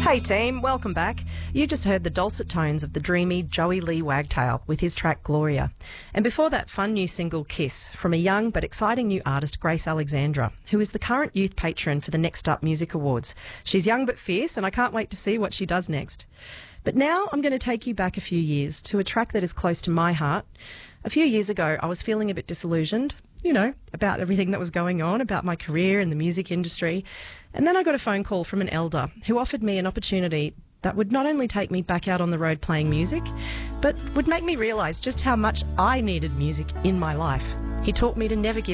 Hey team, welcome back. You just heard the dulcet tones of the dreamy Joey Lee Wagtail with his track Gloria. And before that, fun new single Kiss from a young but exciting new artist, Grace Alexandra, who is the current youth patron for the Next Up Music Awards. She's young but fierce, and I can't wait to see what she does next. But now I'm going to take you back a few years to a track that is close to my heart. A few years ago, I was feeling a bit disillusioned, about everything that was going on, about my career in the music industry. And then I got a phone call from an elder who offered me an opportunity that would not only take me back out on the road playing music, but would make me realise just how much I needed music in my life. He taught me to never give